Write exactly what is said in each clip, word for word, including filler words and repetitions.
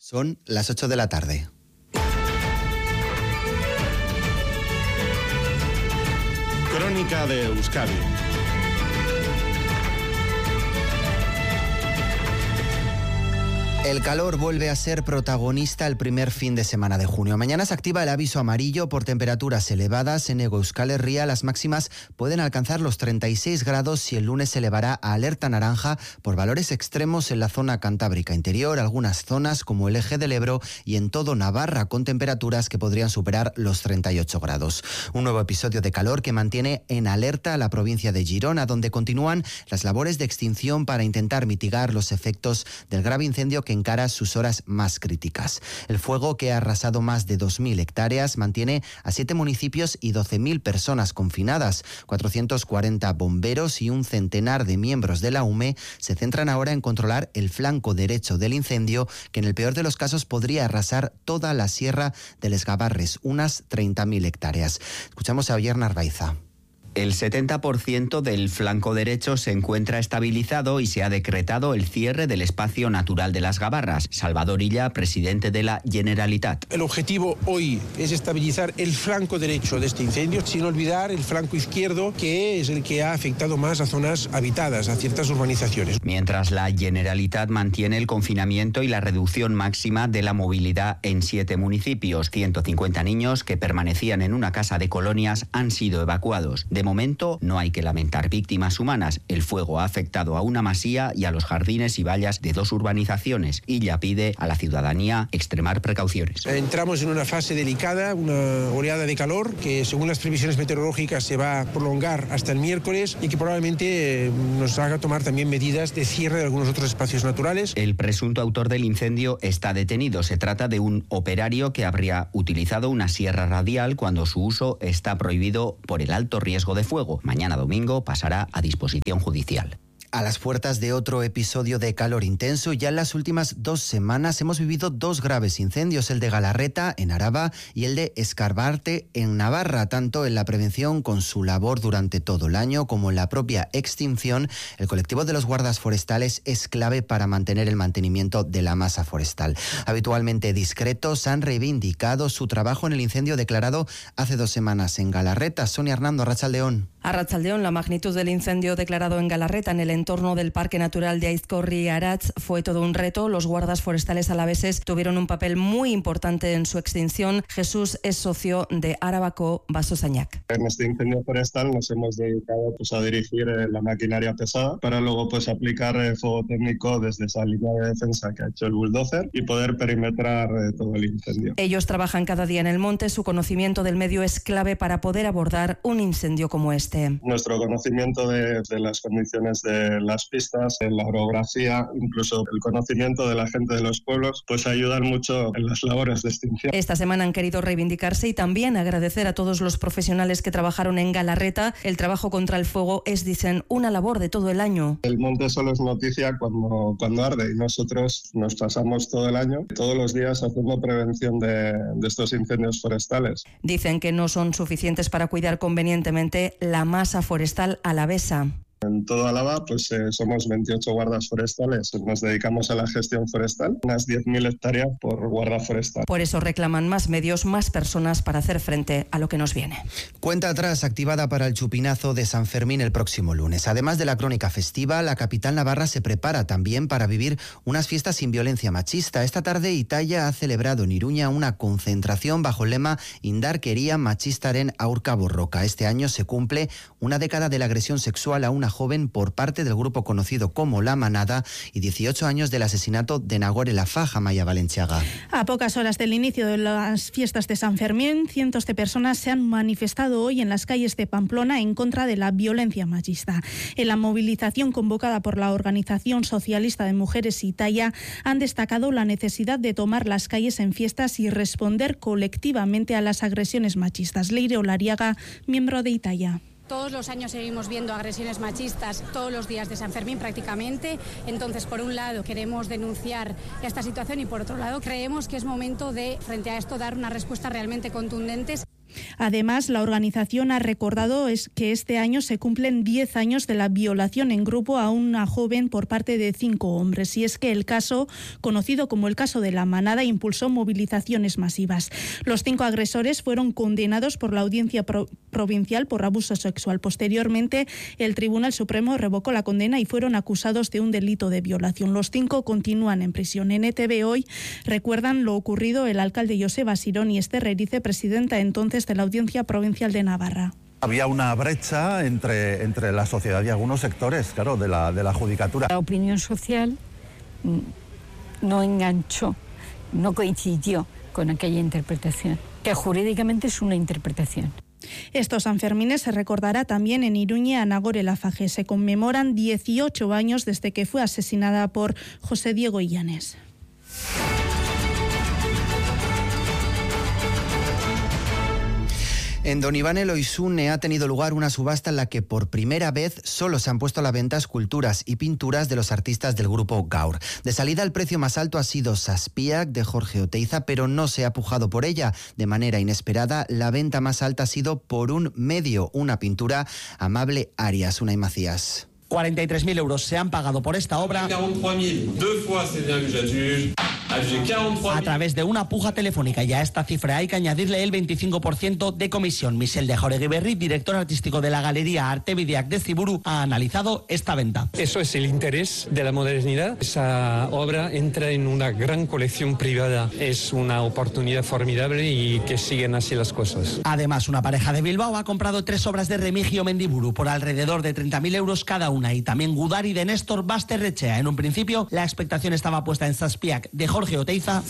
Son las ocho de la tarde. Crónica de Euskadi. El calor vuelve a ser protagonista el primer fin de semana de junio. Mañana se activa el aviso amarillo por temperaturas elevadas. En Hego Euskal Herria las máximas pueden alcanzar los treinta y seis grados y el lunes se elevará a alerta naranja por valores extremos en la zona cantábrica interior, algunas zonas como el eje del Ebro y en todo Navarra con temperaturas que podrían superar los treinta y ocho grados. Un nuevo episodio de calor que mantiene en alerta a la provincia de Girona, donde continúan las labores de extinción para intentar mitigar los efectos del grave incendio que encara sus horas más críticas. El fuego, que ha arrasado más de dos mil hectáreas, mantiene a siete municipios y doce mil personas confinadas. cuatrocientos cuarenta bomberos y un centenar de miembros de la U M E se centran ahora en controlar el flanco derecho del incendio, que en el peor de los casos podría arrasar toda la sierra de Les Gavarres, unas treinta mil hectáreas. Escuchamos a Oyer Narvaiza. El setenta por ciento del flanco derecho se encuentra estabilizado y se ha decretado el cierre del espacio natural de las Gavarras. Salvador Illa, presidente de la Generalitat. El objetivo hoy es estabilizar el flanco derecho de este incendio, sin olvidar el flanco izquierdo, que es el que ha afectado más a zonas habitadas, a ciertas urbanizaciones. Mientras la Generalitat mantiene el confinamiento y la reducción máxima de la movilidad en siete municipios. ciento cincuenta niños que permanecían en una casa de colonias han sido evacuados. De De momento no hay que lamentar víctimas humanas. El fuego ha afectado a una masía y a los jardines y vallas de dos urbanizaciones. Illa pide a la ciudadanía extremar precauciones. Entramos en una fase delicada, una oleada de calor que según las previsiones meteorológicas se va a prolongar hasta el miércoles y que probablemente nos haga tomar también medidas de cierre de algunos otros espacios naturales. El presunto autor del incendio está detenido. Se trata de un operario que habría utilizado una sierra radial cuando su uso está prohibido por el alto riesgo de fuego. Mañana domingo pasará a disposición judicial. A las puertas de otro episodio de calor intenso, ya en las últimas dos semanas hemos vivido dos graves incendios, el de Galarreta en Araba y el de Escarbarte en Navarra. Tanto en la prevención con su labor durante todo el año como en la propia extinción, el colectivo de los guardas forestales es clave para mantener el mantenimiento de la masa forestal. Habitualmente discretos, han reivindicado su trabajo en el incendio declarado hace dos semanas en Galarreta. Sonia Hernando, Arratsaldeón. Arratsaldeón, la magnitud del incendio declarado en Galarreta, en el entorno del Parque Natural de Aizkorri-Aratz, fue todo un reto. Los guardas forestales alaveses tuvieron un papel muy importante en su extinción. Jesús es socio de Arabako Basozañac. En este incendio forestal nos hemos dedicado pues, a dirigir eh, la maquinaria pesada para luego pues, aplicar eh, fuego técnico desde esa línea de defensa que ha hecho el bulldozer y poder perimetrar eh, todo el incendio. Ellos trabajan cada día en el monte. Su conocimiento del medio es clave para poder abordar un incendio como este. Nuestro conocimiento de, de las condiciones de las pistas, de la orografía, incluso el conocimiento de la gente de los pueblos, pues ayudan mucho en las labores de extinción. Esta semana han querido reivindicarse y también agradecer a todos los profesionales que trabajaron en Galarreta. El trabajo contra el fuego es, dicen, una labor de todo el año. El monte solo es noticia cuando, cuando arde y nosotros nos pasamos todo el año, todos los días haciendo prevención de, de estos incendios forestales. Dicen que no son suficientes para cuidar convenientemente la masa forestal alavesa. En todo Álava pues, eh, somos veintiocho guardas forestales. Nos dedicamos a la gestión forestal, unas diez mil hectáreas por guarda forestal. Por eso reclaman más medios, más personas para hacer frente a lo que nos viene. Cuenta atrás activada para el chupinazo de San Fermín el próximo lunes. Además de la crónica festiva, la capital navarra se prepara también para vivir unas fiestas sin violencia machista. Esta tarde Italia ha celebrado en Iruña una concentración bajo el lema Indarkeria Machistaren Aurka Borroka. Este año se cumple una década de la agresión sexual a una joven por parte del grupo conocido como La Manada y dieciocho años del asesinato de Nagore Lafaja. Maya Valenciaga. A pocas horas del inicio de las fiestas de San Fermín, cientos de personas se han manifestado hoy en las calles de Pamplona en contra de la violencia machista. En la movilización convocada por la Organización Socialista de Mujeres Italia han destacado la necesidad de tomar las calles en fiestas y responder colectivamente a las agresiones machistas. Leire Olariaga, miembro de Italia. Todos los años seguimos viendo agresiones machistas todos los días de San Fermín prácticamente. Entonces, por un lado, queremos denunciar esta situación y por otro lado, creemos que es momento de, frente a esto, dar unas respuestas realmente contundentes. Además, la organización ha recordado es que este año se cumplen diez años de la violación en grupo a una joven por parte de cinco hombres. Y es que el caso, conocido como el caso de la manada, impulsó movilizaciones masivas. Los cinco agresores fueron condenados por la Audiencia Pro- Provincial por abuso sexual. Posteriormente, el Tribunal Supremo revocó la condena y fueron acusados de un delito de violación. Los cinco continúan en prisión. En E T V hoy recuerdan lo ocurrido el alcalde Joseba Sirón y Esther Erice, presidenta entonces de la Audiencia Provincial de Navarra. Había una brecha entre, entre la sociedad y algunos sectores, claro, de la, de la judicatura. La opinión social no enganchó, no coincidió con aquella interpretación, que jurídicamente es una interpretación. Estos Sanfermines se recordará también en Iruña a Nagore Laffage. Se conmemoran dieciocho años desde que fue asesinada por José Diego Illanes. En Don Iván Eloizune ha tenido lugar una subasta en la que por primera vez solo se han puesto a la venta esculturas y pinturas de los artistas del grupo Gaur. De salida, el precio más alto ha sido Saspiac de Jorge Oteiza, pero no se ha pujado por ella. De manera inesperada, la venta más alta ha sido por un medio, una pintura Amable Arias. Unai Macías. cuarenta y tres mil euros se han pagado por esta obra a través de una puja telefónica, y a esta cifra hay que añadirle el veinticinco por ciento de comisión. Michel de Jauregui Berri, director artístico de la Galería Arte Bideak de Ziburu, ha analizado esta venta. Eso es el interés de la modernidad. Esa obra entra en una gran colección privada. Es una oportunidad formidable y que siguen así las cosas. Además, una pareja de Bilbao ha comprado tres obras de Remigio Mendiburu por alrededor de treinta mil euros cada una, y también Gudari de Néstor Basterrechea. En un principio, la expectación estaba puesta en Saspiac de Jorge Oteiza,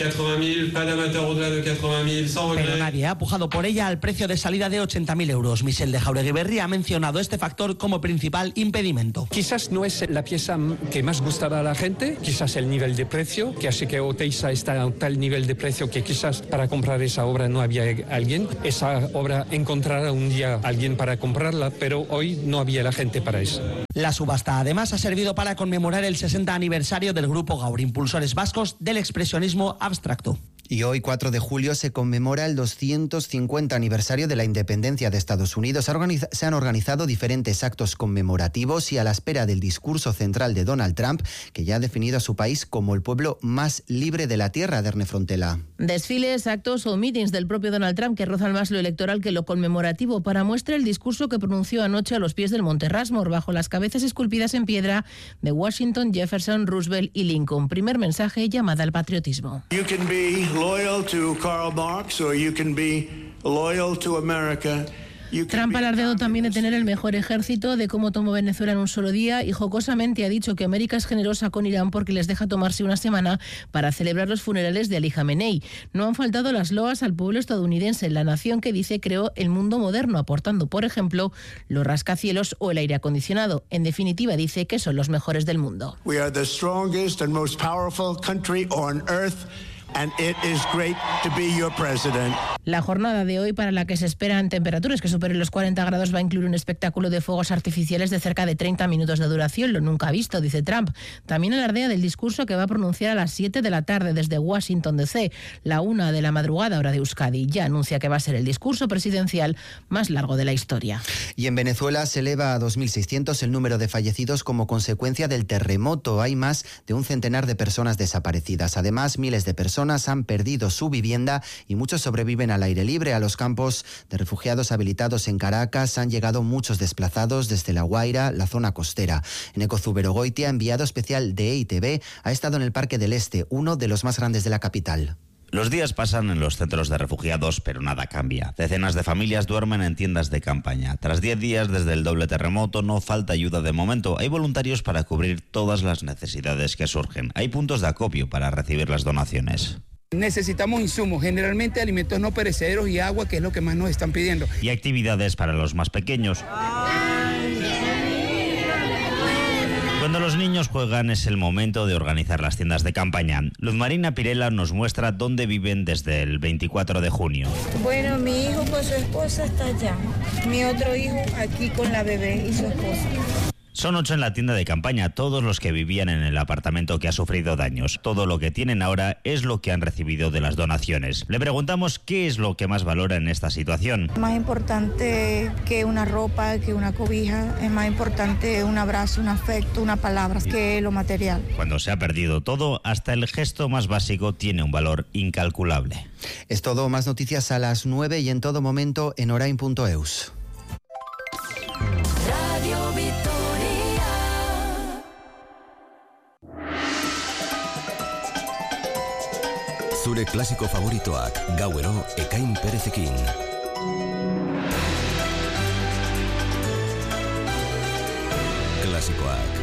pero nadie ha pujado por ella al precio de salida de ochenta mil euros. Michel de Jauregui Berri ha mencionado este factor como principal impedimento. Quizás no es la pieza que más gustaba a la gente, quizás el nivel de precio, que hace que Oteiza está a un tal nivel de precio que quizás para comprar esa obra no había alguien. Esa obra encontrará un día alguien para comprarla, pero hoy no había la gente para eso. La subasta además ha servido para conmemorar el sesenta aniversario del grupo Gaur, impulsores vascos del expresionismo abstracto. Y hoy, cuatro de julio, se conmemora el doscientos cincuenta aniversario de la independencia de Estados Unidos. Se han organizado diferentes actos conmemorativos y a la espera del discurso central de Donald Trump, que ya ha definido a su país como el pueblo más libre de la tierra. Derne Frontela. Desfiles, actos o mítines del propio Donald Trump que rozan más lo electoral que lo conmemorativo. Para muestra, el discurso que pronunció anoche a los pies del Monte Rushmore, bajo las cabezas esculpidas en piedra de Washington, Jefferson, Roosevelt y Lincoln. Primer mensaje, llamada al patriotismo. You can be loyal to Karl Marx or you can be loyal to America. Trump ha alardeado también de tener el mejor ejército, de cómo tomó Venezuela en un solo día y jocosamente ha dicho que América es generosa con Irán porque les deja tomarse una semana para celebrar los funerales de Ali Khamenei. No han faltado las loas al pueblo estadounidense, la nación que dice creó el mundo moderno, aportando, por ejemplo, los rascacielos o el aire acondicionado. En definitiva, dice que son los mejores del mundo. We are the strongest and most powerful country on earth. And it is great to be your president. La jornada de hoy, para la que se esperan temperaturas que superen los cuarenta grados, va a incluir un espectáculo de fuegos artificiales de cerca de treinta minutos de duración, lo nunca visto, dice Trump. También alardea del discurso que va a pronunciar a las siete de la tarde desde Washington D C, la una de la madrugada hora de Euskadi. Ya anuncia que va a ser el discurso presidencial más largo de la historia. Y en Venezuela se eleva a dos mil seiscientos el número de fallecidos como consecuencia del terremoto. Hay más de un centenar de personas desaparecidas. Además, miles de personas han perdido su vivienda y muchos sobreviven al aire libre. A los campos de refugiados habilitados en Caracas han llegado muchos desplazados desde La Guaira, la zona costera. Eneco Zuberogoitia, enviado especial de E I T V, ha estado en el Parque del Este, uno de los más grandes de la capital. Los días pasan en los centros de refugiados, pero nada cambia. Decenas de familias duermen en tiendas de campaña. Tras diez días desde el doble terremoto, no falta ayuda de momento. Hay voluntarios para cubrir todas las necesidades que surgen. Hay puntos de acopio para recibir las donaciones. Necesitamos insumos, generalmente alimentos no perecederos y agua, que es lo que más nos están pidiendo. Y actividades para los más pequeños. Cuando los niños juegan es el momento de organizar las tiendas de campaña. Luz Marina Pirela nos muestra dónde viven desde el veinticuatro de junio. Bueno, mi hijo con su esposa está allá. Mi otro hijo aquí con la bebé y su esposa. Son ocho en la tienda de campaña, todos los que vivían en el apartamento que ha sufrido daños. Todo lo que tienen ahora es lo que han recibido de las donaciones. Le preguntamos qué es lo que más valora en esta situación. Más importante que una ropa, que una cobija, es más importante un abrazo, un afecto, una palabra, que lo material. Cuando se ha perdido todo, hasta el gesto más básico tiene un valor incalculable. Es todo, más noticias a las nueve y en todo momento en orain punto eus. Radio Vitoria. Zure klasiko favoritoak gauero Ekain Perezekin. Klasikoak.